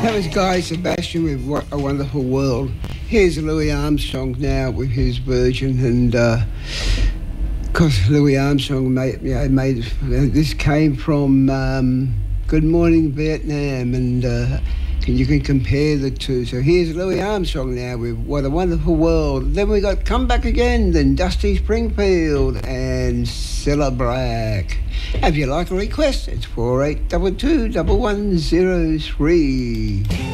That was Guy Sebastian with What a Wonderful World. Here's Louis Armstrong now with his version, and because Louis Armstrong made this came from Good Morning Vietnam, and you can compare the two. So here's Louis Armstrong now with What a Wonderful World. Then we got Come Back Again, then Dusty Springfield and Cilla Black. If you like a request, it's 4822 1103.